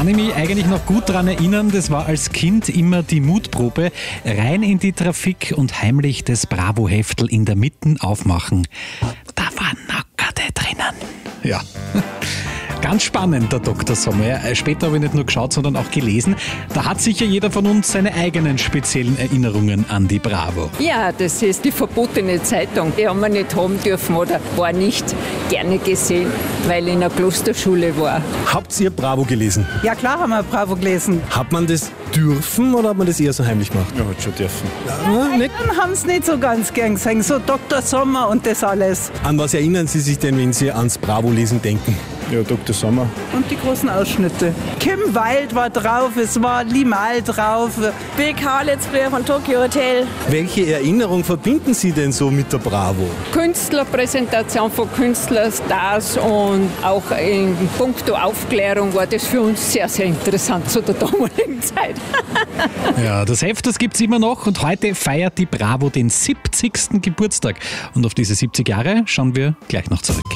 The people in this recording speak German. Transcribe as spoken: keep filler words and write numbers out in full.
kann ich mich eigentlich noch gut daran erinnern, das war als Kind immer die Mutprobe. Rein in die Trafik und heimlich das Bravo-Heftel in der Mitte aufmachen. Da waren Nackerte drinnen. Ja. Ganz spannend, der Doktor Sommer. Ja, später habe ich nicht nur geschaut, sondern auch gelesen. Da hat sicher jeder von uns seine eigenen speziellen Erinnerungen an die Bravo. Ja, das ist die verbotene Zeitung. Die haben wir nicht haben dürfen oder war nicht gerne gesehen, weil ich in der Klosterschule war. Habt ihr Bravo gelesen? Ja klar haben wir Bravo gelesen. Hat man das dürfen oder hat man das eher so heimlich gemacht? Ja, hat schon dürfen. Ja, nicht. Dann haben es nicht so ganz gern gesehen, so Doktor Sommer und das alles. An was erinnern Sie sich denn, wenn Sie ans Bravo-Lesen denken? Ja, Doktor Sommer. Und die großen Ausschnitte. Kim Wilde war drauf, es war Limal drauf. Big Harlots früher von Tokyo Hotel. Welche Erinnerung verbinden Sie denn so mit der Bravo? Künstlerpräsentation von Künstlerstars und auch in puncto Aufklärung war das für uns sehr, sehr interessant zu der damaligen Zeit. Ja, das Heft, das gibt's immer noch und heute feiert die Bravo den siebzigsten Geburtstag. Und auf diese siebzig Jahre schauen wir gleich noch zurück.